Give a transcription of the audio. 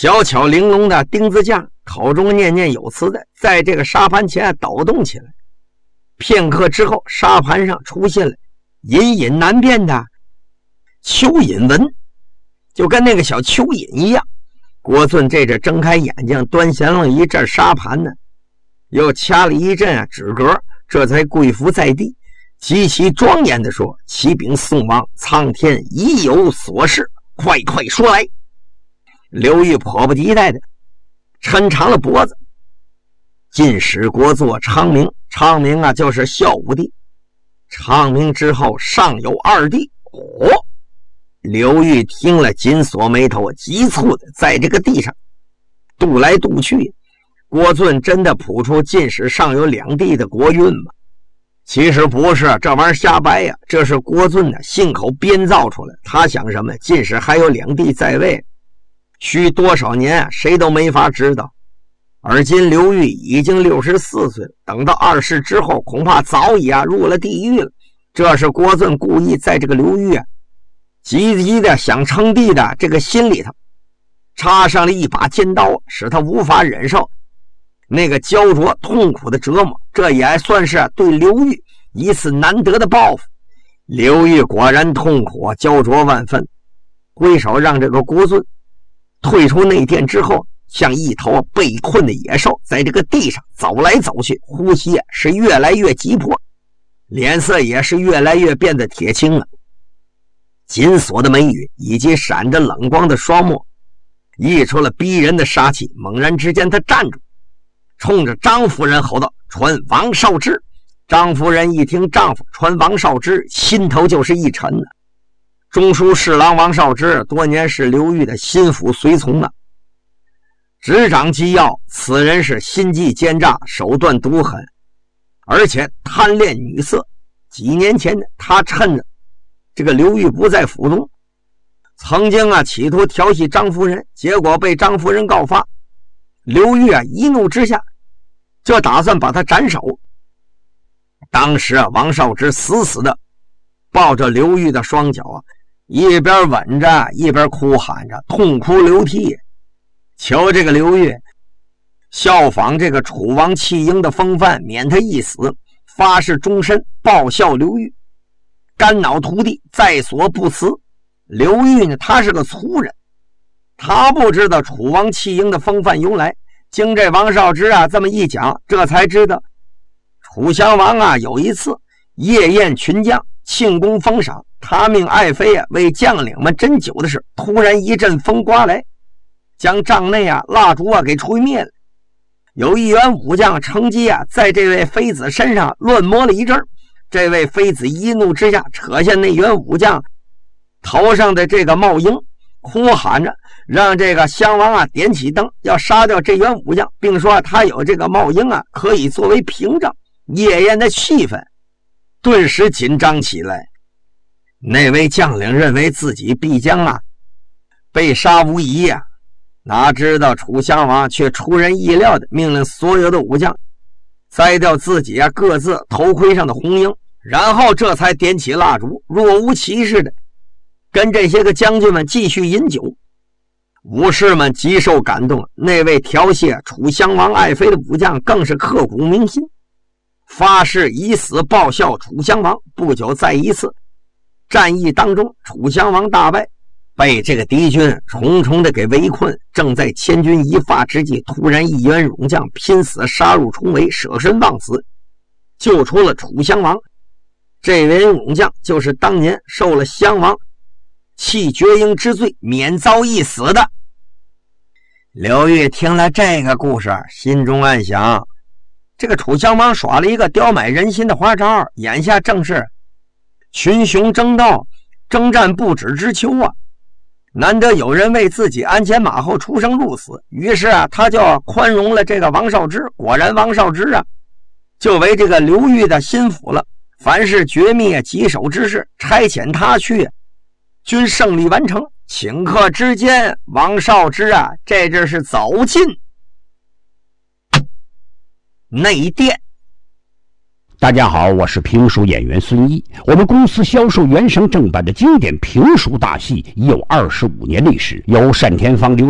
小巧玲珑的钉子匠口中念念有词的在这个沙盘前抖动起来。片刻之后，沙盘上出现了隐隐难辨的蚯蚓纹，就跟那个小蚯蚓一样。郭俊这阵睁开眼睛，端详了一阵沙盘呢，又掐了一阵纸格，这才跪伏在地，极其庄严地说：“启禀宋王，苍天已有所示，快快说来。”刘裕迫不及待的抻长了脖子。晋使国作昌明，昌明啊就是孝武帝，昌明之后上有二帝。刘裕听了，紧锁眉头，急促的在这个地上踱来踱去。郭俊真的谱出晋史上有两帝的国运吗？其实不是，这玩意儿瞎掰呀，这是郭俊的信口编造出来。他想什么？晋史还有两帝在位，需多少年谁都没法知道。而今刘裕已经64岁了，等到2世之后，恐怕早已入了地狱了。这是郭俊故意在这个刘裕积极的想称帝的这个心里头插上了一把尖刀，使他无法忍受那个焦灼痛苦的折磨。这也算是对刘裕一次难得的报复。刘裕果然痛苦焦灼万分，挥手让这个郭俊退出内殿之后，像一头被困的野兽，在这个地上走来走去，呼吸是越来越急迫，脸色也是越来越变得铁青了。紧锁的眉宇以及闪着冷光的双目溢出了逼人的杀气。猛然之间，他站住，冲着张夫人吼道：“传王少之！”张夫人一听丈夫传王少之，心头就是一沉了。中书侍郎王少之多年是刘裕的心腹随从啊，执掌机要，此人是心计奸诈，手段毒狠，而且贪恋女色。几年前呢，他趁着这个刘裕不在府中，曾经企图调戏张夫人，结果被张夫人告发。刘裕一怒之下就打算把他斩首。当时王少之死死的抱着刘裕的双脚一边吻着一边哭喊着，痛哭流涕，求这个刘裕效仿这个楚王弃婴的风范，免他一死，发誓终身报效刘裕，肝脑涂地，在所不辞。刘裕呢，他是个粗人，他不知道楚王弃婴的风范由来。经这王少之这么一讲，这才知道楚襄王有一次夜宴群将，庆功封赏，他命爱妃为将领们斟酒的时，突然一阵风刮来，将帐内蜡烛给吹灭了。有一员武将乘机在这位妃子身上乱摸了一阵，这位妃子一怒之下扯下那员武将头上的这个帽缨，哭喊着让这个襄王点起灯，要杀掉这员武将，并说他有这个帽缨可以作为屏障。夜宴的气氛顿时紧张起来。那位将领认为自己必将被杀无疑哪知道楚襄王却出人意料的命令所有的武将摘掉自己各自头盔上的红缨，然后这才点起蜡烛，若无其事的跟这些个将军们继续饮酒。武士们极受感动，那位调戏楚襄王爱妃的武将更是刻骨铭心，发誓以死报效楚襄王。不久，在一次战役当中，楚襄王大败，被这个敌军重重的给围困。正在千钧一发之际，突然一员勇将拼死杀入重围，舍身忘死，救出了楚襄王。这位勇将就是当年受了襄王弃绝婴之罪免遭一死的。刘裕听了这个故事，心中暗想，这个楚襄王耍了一个刁买人心的花招，眼下正是群雄争斗，征战不止之秋难得有人为自己鞍前马后出生入死，于是他就宽容了这个王少之。果然王少之就为这个刘裕的心腹了，凡是绝灭棘手之事差遣他去，均胜利完成。顷刻之间，王少之这阵是走进内殿。 大家好，我是评书演员孙一。我们公司销售原声正版的经典评书大戏已有25年历史，由单田芳、刘